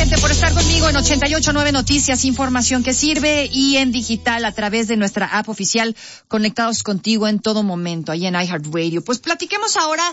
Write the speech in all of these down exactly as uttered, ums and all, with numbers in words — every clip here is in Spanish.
gente, por estar conmigo en ochenta y ocho punto nueve Noticias, información que sirve, y en digital a través de nuestra app oficial, conectados contigo en todo momento, ahí en iHeartRadio. Pues platiquemos ahora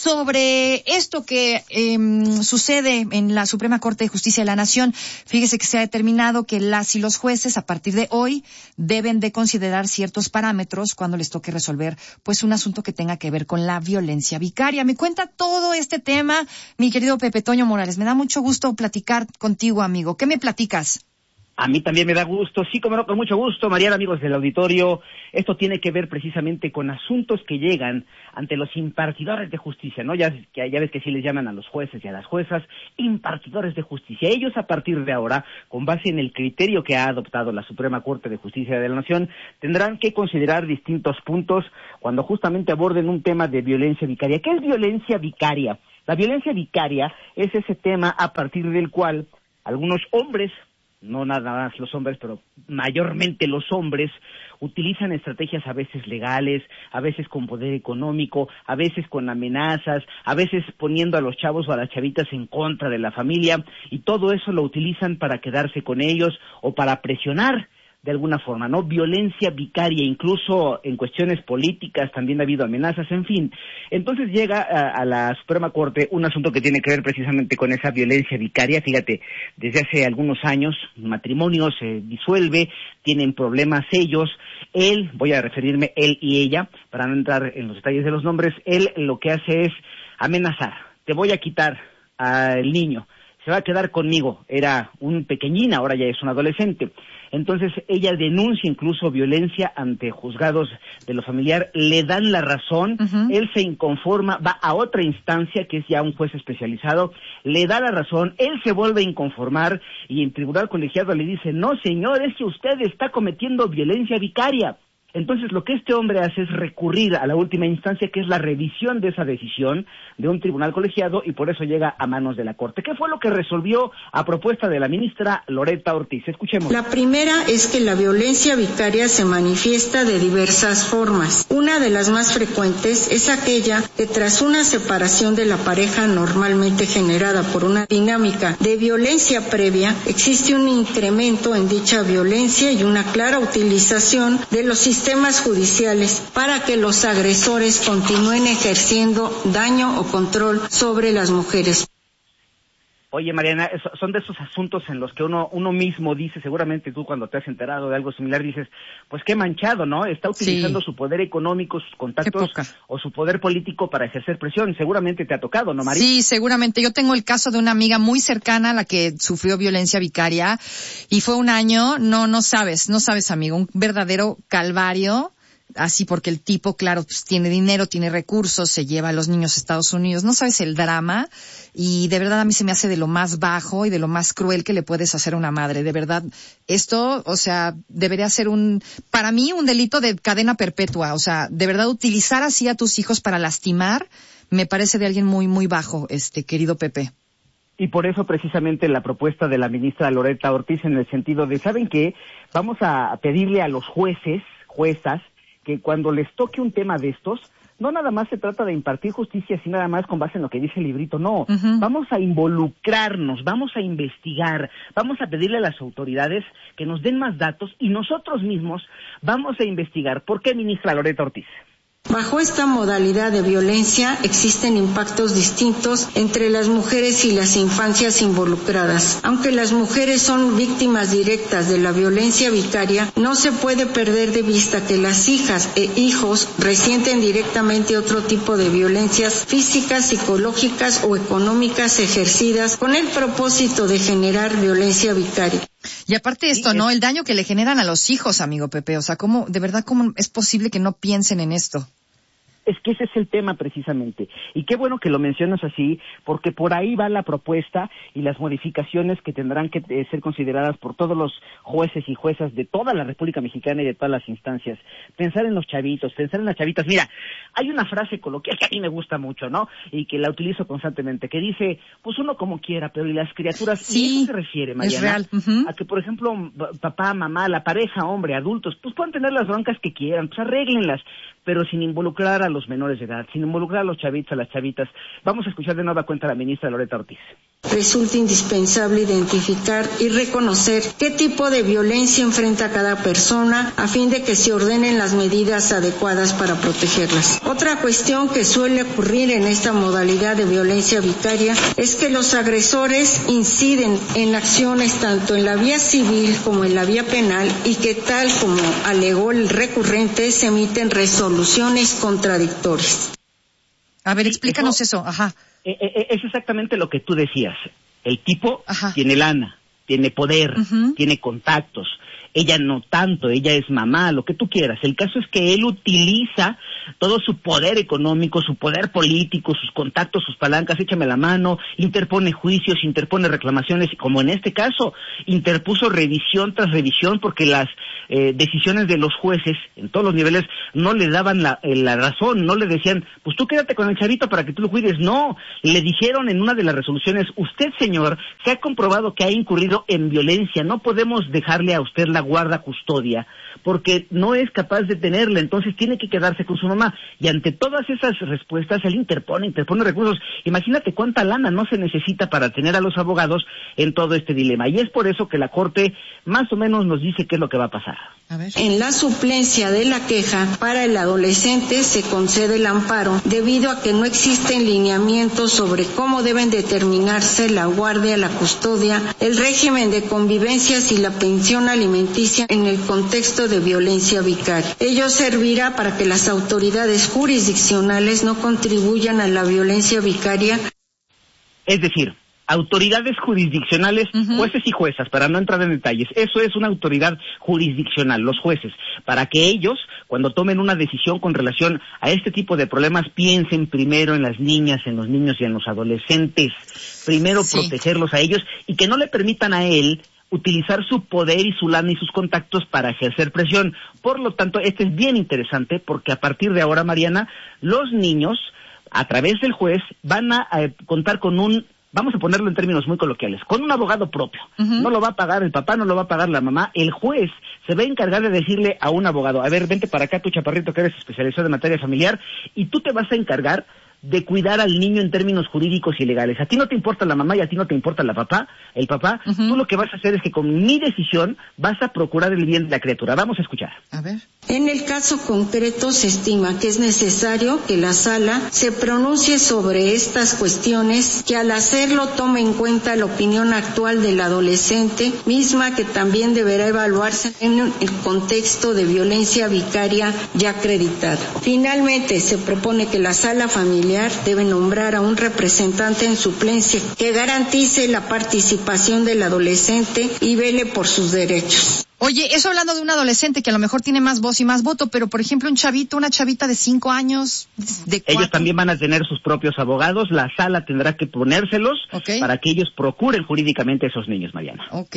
sobre esto que eh, sucede en la Suprema Corte de Justicia de la Nación. Fíjese que se ha determinado que las y los jueces, a partir de hoy, deben de considerar ciertos parámetros cuando les toque resolver pues un asunto que tenga que ver con la violencia vicaria. Me cuenta todo este tema mi querido Pepe Toño Morales. Me da mucho gusto platicar contigo, amigo. ¿Qué me platicas? A mí también me da gusto, sí, como no, con mucho gusto, Mariana, amigos del auditorio. Esto tiene que ver precisamente con asuntos que llegan ante los impartidores de justicia, ¿no? Ya, ya ves que sí les llaman a los jueces y a las juezas impartidores de justicia. Ellos, a partir de ahora, con base en el criterio que ha adoptado la Suprema Corte de Justicia de la Nación, tendrán que considerar distintos puntos cuando justamente aborden un tema de violencia vicaria. ¿Qué es violencia vicaria? La violencia vicaria es ese tema a partir del cual algunos hombres, no nada más los hombres, pero mayormente los hombres, utilizan estrategias a veces legales, a veces con poder económico, a veces con amenazas, a veces poniendo a los chavos o a las chavitas en contra de la familia, y todo eso lo utilizan para quedarse con ellos o para presionar de alguna forma, ¿no? Violencia vicaria, incluso en cuestiones políticas también ha habido amenazas, en fin. Entonces llega a, a la Suprema Corte un asunto que tiene que ver precisamente con esa violencia vicaria. Fíjate, desde hace algunos años, matrimonio se disuelve, tienen problemas ellos, él, voy a referirme él y ella, para no entrar en los detalles de los nombres, él lo que hace es amenazar, te voy a quitar al niño, se va a quedar conmigo, era un pequeñín, ahora ya es un adolescente. Entonces ella denuncia incluso violencia ante juzgados de lo familiar, le dan la razón, uh-huh. Él se inconforma, va a otra instancia que es ya un juez especializado, le da la razón, él se vuelve a inconformar y el tribunal colegiado le dice, no señor, es que usted está cometiendo violencia vicaria. Entonces lo que este hombre hace es recurrir a la última instancia, que es la revisión de esa decisión de un tribunal colegiado, y por eso llega a manos de la Corte. ¿Qué fue lo que resolvió a propuesta de la ministra Loretta Ortiz? Escuchemos. La primera es que la violencia vicaria se manifiesta de diversas formas. Una de las más frecuentes es aquella que tras una separación de la pareja, normalmente generada por una dinámica de violencia previa, existe un incremento en dicha violencia y una clara utilización de los sistemas sistemas judiciales para que los agresores continúen ejerciendo daño o control sobre las mujeres. Oye, Mariana, son de esos asuntos en los que uno uno mismo dice, seguramente tú cuando te has enterado de algo similar dices, pues qué manchado, ¿no? Está utilizando sí. su poder económico, sus contactos o su poder político para ejercer presión. Seguramente te ha tocado, ¿no, María? Sí, seguramente. Yo tengo el caso de una amiga muy cercana a la que sufrió violencia vicaria y fue un año, no, no sabes, no sabes, amigo, un verdadero calvario. Así porque el tipo, claro, pues tiene dinero, tiene recursos, se lleva a los niños a Estados Unidos, no sabes el drama, y de verdad a mí se me hace de lo más bajo y de lo más cruel que le puedes hacer a una madre. De verdad, esto, o sea, debería ser un, para mí, un delito de cadena perpetua. O sea, de verdad utilizar así a tus hijos para lastimar, me parece de alguien muy, muy bajo, este, querido Pepe. Y por eso precisamente la propuesta de la ministra Loretta Ortiz en el sentido de, ¿saben qué? Vamos a pedirle a los jueces, juezas, que cuando les toque un tema de estos, no nada más se trata de impartir justicia, así nada más con base en lo que dice el librito, no. Uh-huh. Vamos a involucrarnos, vamos a investigar, vamos a pedirle a las autoridades que nos den más datos y nosotros mismos vamos a investigar. ¿Por qué, ministra Loretta Ortiz? Bajo esta modalidad de violencia existen impactos distintos entre las mujeres y las infancias involucradas. Aunque las mujeres son víctimas directas de la violencia vicaria, no se puede perder de vista que las hijas e hijos resienten directamente otro tipo de violencias físicas, psicológicas o económicas ejercidas con el propósito de generar violencia vicaria. Y aparte esto, ¿no? El daño que le generan a los hijos, amigo Pepe. O sea, ¿cómo, de verdad, cómo es posible que no piensen en esto? Es que ese es el tema precisamente. Y qué bueno que lo mencionas así, porque por ahí va la propuesta y las modificaciones que tendrán que eh, ser consideradas por todos los jueces y juezas de toda la República Mexicana y de todas las instancias. Pensar en los chavitos, pensar en las chavitas. Mira, hay una frase coloquial que a mí me gusta mucho, ¿no? Y que la utilizo constantemente, que dice, pues uno como quiera, pero ¿y las criaturas? Sí, ¿y eso se refiere, Mariana? Es real. Uh-huh. A que, por ejemplo, papá, mamá, la pareja, hombre, adultos, pues pueden tener las broncas que quieran, pues arréglenlas, pero sin involucrar a los menores de edad, sin involucrar a los chavitos, a las chavitas. Vamos a escuchar de nueva cuenta a la ministra Loreta Ortiz. Resulta indispensable identificar y reconocer qué tipo de violencia enfrenta cada persona a fin de que se ordenen las medidas adecuadas para protegerlas. Otra cuestión que suele ocurrir en esta modalidad de violencia vicaria es que los agresores inciden en acciones tanto en la vía civil como en la vía penal y que, tal como alegó el recurrente, se emiten resoluciones contradictorias. A ver, explícanos eso, eso. Ajá. Es exactamente lo que tú decías. El tipo Ajá. tiene lana, tiene poder, uh-huh. tiene contactos. Ella no tanto, ella es mamá, lo que tú quieras. El caso es que él utiliza todo su poder económico, su poder político, sus contactos, sus palancas, échame la mano, interpone juicios, interpone reclamaciones, como en este caso, interpuso revisión tras revisión porque las eh, decisiones de los jueces en todos los niveles no le daban la, eh, la razón, no le decían, pues tú quédate con el chavito para que tú lo cuides. No, le dijeron en una de las resoluciones, usted, señor, se ha comprobado que ha incurrido en violencia, no podemos dejarle a usted la guarda custodia porque no es capaz de tenerla, entonces tiene que quedarse con su mamá. Y ante todas esas respuestas, él interpone, interpone recursos. Imagínate cuánta lana no se necesita para tener a los abogados en todo este dilema. Y es por eso que la Corte más o menos nos dice qué es lo que va a pasar. A ver. En la suplencia de la queja para el adolescente se concede el amparo debido a que no existen lineamientos sobre cómo deben determinarse la guardia, la custodia, el régimen de convivencias y la pensión alimenticia en el contexto de violencia vicaria. Ello servirá para que las autoridades jurisdiccionales no contribuyan a la violencia vicaria. Es decir, autoridades jurisdiccionales, uh-huh. jueces y juezas, para no entrar en detalles, eso es una autoridad jurisdiccional, los jueces, para que ellos, cuando tomen una decisión con relación a este tipo de problemas, piensen primero en las niñas, en los niños y en los adolescentes, primero sí. protegerlos a ellos y que no le permitan a él utilizar su poder y su lana y sus contactos para ejercer presión. Por lo tanto, este es bien interesante porque a partir de ahora, Mariana, los niños, a través del juez, van a, a contar con un, vamos a ponerlo en términos muy coloquiales, con un abogado propio. Uh-huh. No lo va a pagar el papá, no lo va a pagar la mamá. El juez se va a encargar de decirle a un abogado, a ver, vente para acá, tu chaparrito que eres especializado en materia familiar, y tú te vas a encargar de cuidar al niño en términos jurídicos y legales. A ti no te importa la mamá y a ti no te importa la papá, el papá. Uh-huh. Tú lo que vas a hacer es que con mi decisión vas a procurar el bien de la criatura. Vamos a escuchar. A ver. En el caso concreto se estima que es necesario que la sala se pronuncie sobre estas cuestiones, que al hacerlo tome en cuenta la opinión actual del adolescente, misma que también deberá evaluarse en el contexto de violencia vicaria ya acreditada. Finalmente, se propone que la sala familiar debe nombrar a un representante en suplencia que garantice la participación del adolescente y vele por sus derechos. Oye, eso hablando de un adolescente que a lo mejor tiene más voz y más voto, pero por ejemplo un chavito, una chavita de cinco años, de cuatro. Ellos también van a tener sus propios abogados, la sala tendrá que ponérselos okay. para que ellos procuren jurídicamente a esos niños, Mariana. Ok,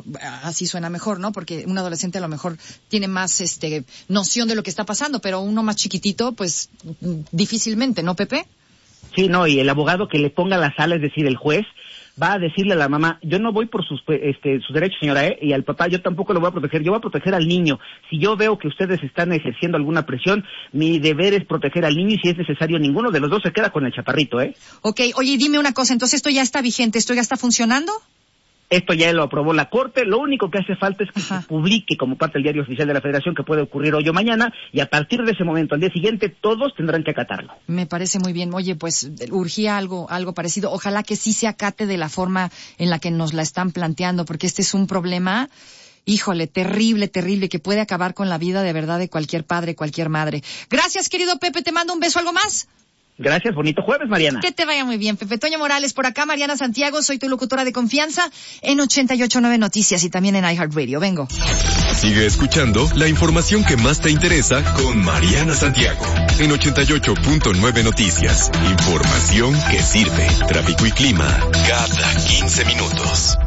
así suena mejor, ¿no? Porque un adolescente a lo mejor tiene más este noción de lo que está pasando, pero uno más chiquitito, pues difícilmente, ¿no, Pepe? Sí, no, y el abogado que le ponga la sala, es decir, el juez, va a decirle a la mamá, yo no voy por sus este sus derechos, señora, ¿eh? Y al papá yo tampoco lo voy a proteger, yo voy a proteger al niño. Si yo veo que ustedes están ejerciendo alguna presión, mi deber es proteger al niño y si es necesario ninguno de los dos se queda con el chaparrito, ¿eh? Ok, oye, dime una cosa, entonces esto ya está vigente, ¿esto ya está funcionando? Esto ya lo aprobó la Corte, lo único que hace falta es que Ajá. se publique como parte del diario oficial de la Federación, que puede ocurrir hoy o mañana, y a partir de ese momento, al día siguiente, todos tendrán que acatarlo. Me parece muy bien. Oye, pues urgía algo algo parecido. Ojalá que sí se acate de la forma en la que nos la están planteando, porque este es un problema, híjole, terrible, terrible, que puede acabar con la vida de verdad de cualquier padre, cualquier madre. Gracias, querido Pepe, te mando un beso. ¿Algo más? Gracias, bonito jueves, Mariana. Que te vaya muy bien. Pepe Toño Morales por acá, Mariana Santiago, soy tu locutora de confianza en ochenta y ocho punto nueve Noticias y también en iHeartRadio. Vengo. Sigue escuchando la información que más te interesa con Mariana Santiago en ochenta y ocho punto nueve Noticias. Información que sirve. Tráfico y clima cada quince minutos.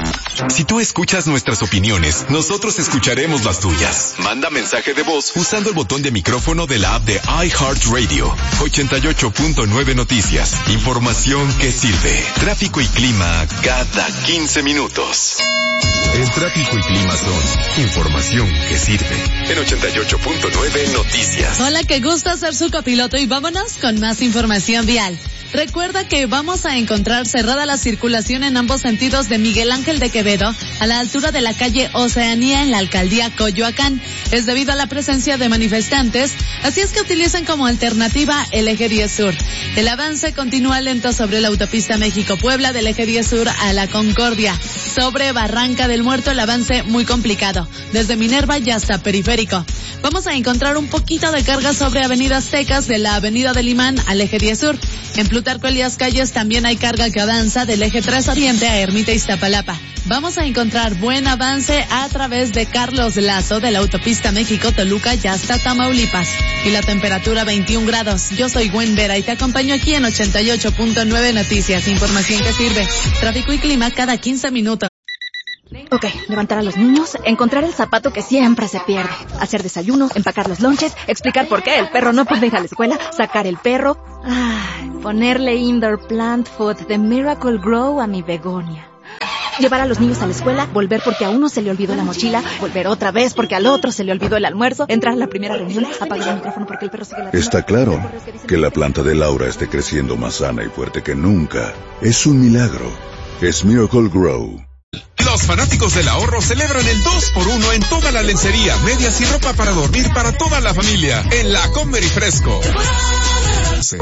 Si tú escuchas nuestras opiniones, nosotros escucharemos las tuyas. Manda mensaje de voz usando el botón de micrófono de la app de iHeartRadio. ochenta y ocho punto nueve Noticias. Información que sirve. Tráfico y clima cada quince minutos. El tráfico y clima son información que sirve. En ochenta y ocho punto nueve Noticias. Hola, qué gusto ser su copiloto y vámonos con más información vial. Recuerda que vamos a encontrar cerrada la circulación en ambos sentidos de Miguel Ángel de Quevedo a la altura de la calle Oceanía en la alcaldía Coyoacán. Es debido a la presencia de manifestantes, así es que utilicen como alternativa el eje diez sur. El avance continúa lento sobre la autopista México-Puebla del eje diez sur a la Concordia. Sobre Barranca del Muerto el avance muy complicado, desde Minerva y hasta Periférico. Vamos a encontrar un poquito de carga sobre avenidas secas de la avenida del Imán al eje diez sur. En Plutarco Elías Calles también hay carga que avanza del eje tres Oriente a Ermita Iztapalapa. Vamos a encontrar buen avance a través de Carlos Lazo de la autopista México-Toluca y hasta Tamaulipas. Y la temperatura veintiún grados. Yo soy Gwen Vera y te acompaño aquí en ochenta y ocho punto nueve Noticias. Información que sirve. Tráfico y clima cada quince minutos. Ok, levantar a los niños, encontrar el zapato que siempre se pierde, hacer desayuno, empacar los lonches, explicar por qué el perro no puede ir a la escuela, sacar el perro, ay, ponerle indoor plant food de Miracle Grow a mi begonia. Llevar a los niños a la escuela, volver porque a uno se le olvidó la mochila, volver otra vez porque al otro se le olvidó el almuerzo, entrar a la primera reunión, apagar el micrófono porque el perro sigue la... Está claro que la planta de Laura esté creciendo más sana y fuerte que nunca. Es un milagro. Es Miracle Grow. Los fanáticos del ahorro celebran el dos por uno en toda la lencería, medias y ropa para dormir para toda la familia en la Comer y Fresco. Sí.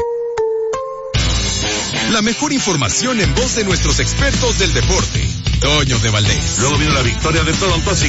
La mejor información en voz de nuestros expertos del deporte. Toño de Valdés. Luego vino la victoria de Toronto.